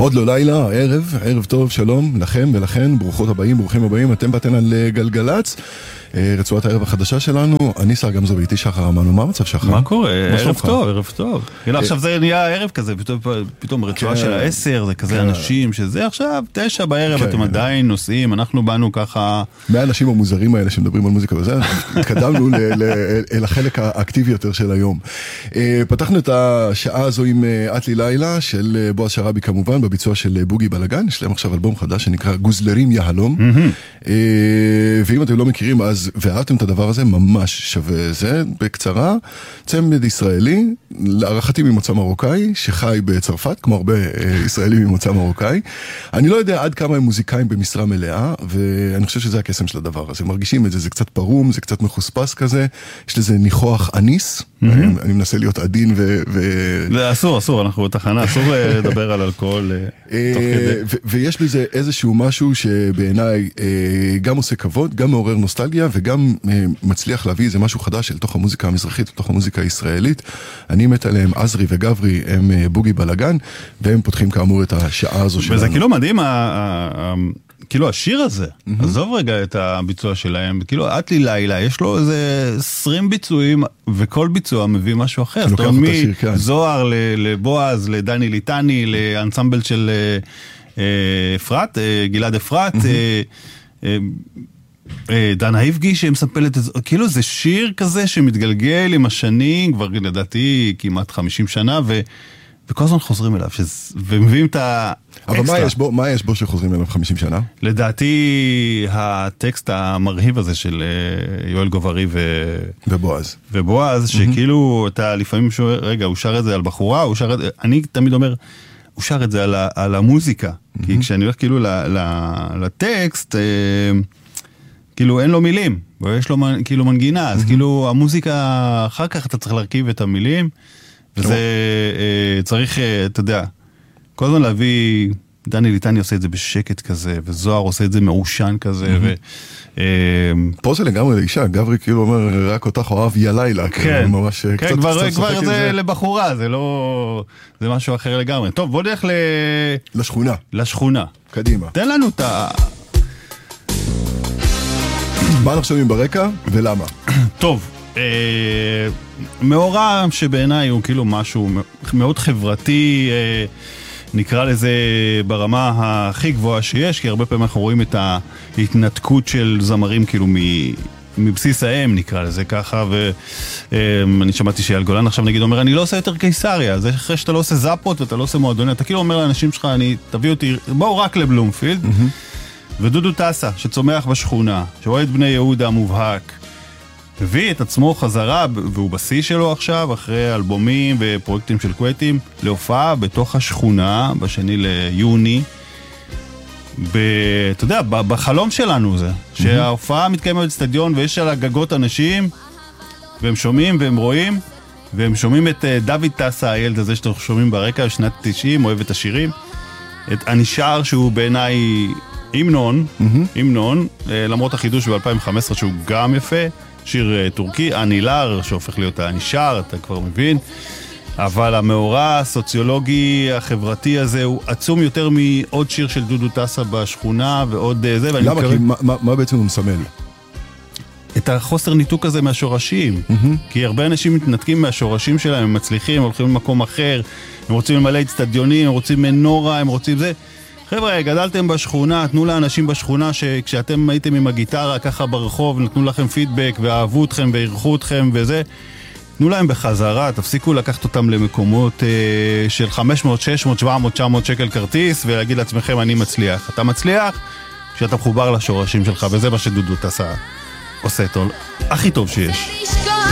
עוד לא לילה, ערב טוב, שלום לכם ולכן, ברוכות הבאים, ברוכים הבאים, אתם באתן על גלגלץ, רצועת הערב החדשה שלנו, אני שר גמזו ואיתי שחר אמנו, מה המצב שחר? מה קורה? ערב טוב. עכשיו זה נהיה ערב כזה, פתאום רצועה של 10, זה כזה אנשים שזה עכשיו 9 בערב, אתם עדיין נוסעים, אנחנו באנו ככה... מהאנשים המוזרים האלה שמדברים על מוזיקה וזה, התקדמנו אל החלק האקטיבי יותר של היום. פתחנו את השעה הזו עם אטלי לילה של בועז שרבי כמובן, בביצוע של בוגי בלגן, יש להם עכשיו אלבום חדש שנקרא גוזלרים יהלום, ואם אתם לא מכירים אז ואהבתם את הדבר הזה, ממש שווה זה. בקצרה, צמד ישראלי, להערכתי ממוצא מרוקאי, שחי בצרפת, כמו הרבה ישראלים ממוצא מרוקאי. אני לא יודע עד כמה הם מוזיקאים במשרה מלאה, ואני חושב שזה הקסם של הדבר הזה. מרגישים את זה, זה קצת פרום, זה קצת מחוספס כזה, יש לזה ניחוח אניס, אני מנסה להיות עדין אסור, אנחנו בתחנה, אסור לדבר על אלכוהול תוך כדי. ויש בזה איזשהו משהו שבעיניי גם עושה כבוד, גם מעורר נוסטלגיה, וגם מצליח להביא איזה משהו חדש אל תוך המוזיקה המזרחית, לתוך המוזיקה הישראלית. אני מת עליהם, עזרי וגברי, הם בוגי בלגן, והם פותחים כאמור את השעה הזו שלנו. וזה כאילו מדהים, כאילו השיר הזה, עזוב רגע את הביצוע שלהם, כאילו אטלי לילה, יש לו איזה 20 ביצועים, וכל ביצוע מביא משהו אחר. זאת אומרת, מזוהר לבועז, לדני ליטני, לאנסמבל של אפרת, גלעד אפרת, דנה היבגי שמספלת את זה, כאילו זה שיר כזה שמתגלגל עם השנים, כבר לדעתי כמעט 50 שנה, וכל הזמן חוזרים אליו, ומביאים את האקסטרה. אבל מה יש בו שחוזרים אליו 50 שנה? לדעתי הטקסט המרהיב הזה של יואל גוברי ובועז, שכאילו אתה לפעמים רגע, הוא שר את זה על בחורה, אני תמיד אומר, הוא שר את זה על המוזיקה, כי כשאני הולך כאילו לטקסט, כאילו אין לו מילים, ויש לו כאילו מנגינה, אז כאילו המוזיקה, אחר כך אתה צריך להרכיב את המילים, וזה צריך, אתה יודע, כל הזמן להביא, דני ליטני עושה את זה בשקט כזה, וזוהר עושה את זה מעושן כזה, פה זה לגמרי לאישה, גברי כאילו אומר, רק אותך אוהב יא לילה, כן, כבר זה לבחורה, זה לא, זה משהו אחר לגמרי. טוב, בוא נלך לשכונה. קדימה. תן לנו את מה אנחנו שומעים ברקע ולמה? טוב, מאורע שבעיניי הוא כאילו משהו מאוד חברתי, נקרא לזה ברמה הכי גבוהה שיש, כי הרבה פעמים אנחנו רואים את ההתנתקות של זמרים כאילו מבסיס האם, נקרא לזה ככה, ואני שמעתי שאייל גולן עכשיו נגיד אומר, אני לא עושה יותר קיסריה, זה אחרי שאתה לא עושה זאפות ואתה לא עושה מועדוניה, אתה כאילו אומר לאנשים שלך, תביא אותי, בואו רק לבלומפילד, ודודו טסה, שצומח בשכונה, שרואה את בני יהודה המובהק, הביא את עצמו חזרה, והוא בשיא שלו עכשיו, אחרי אלבומים ופרויקטים של קווייטים, להופעה בתוך השכונה, בשני ליוני, אתה יודע, בחלום שלנו זה, שההופעה מתקיימת באצטדיון, ויש על הגגות אנשים, והם שומעים והם רואים, והם שומעים את דוד טסה, הילד הזה שאתם שומעים ברקע, שנת 90, אוהב את השירים, את הנשאר שהוא בעיניי המנון, למרות החידוש ב-2015 שהוא גם יפה, שיר טורקי, הנילר, שהופך להיות הנשאר, אתה כבר מבין, אבל המאורע הסוציולוגי החברתי הזה הוא עצום יותר מעוד שיר של דודו טסה בשכונה ועוד זה. למה? כי מה בעצם הוא מסמל? את החוסר ניתוק הזה מהשורשים, כי הרבה אנשים מתנתקים מהשורשים שלהם, הם מצליחים, הם הולכים למקום אחר, הם רוצים למלא אצטדיונים, הם רוצים מנורה, הם רוצים זה. חבר'ה, גדלתם בשכונה, תנו לאנשים בשכונה שכשאתם הייתם עם הגיטרה ככה ברחוב, נתנו לכם פידבק ואהבו אתכם וערכו אתכם וזה, תנו להם בחזרה, תפסיקו לקחת אותם למקומות של 500, 600, 700, 900 שקל כרטיס ולהגיד לעצמכם אני מצליח. אתה מצליח כשאתה מחובר לשורשים שלך, וזה מה שדודו טסה עושה הכי טוב שיש.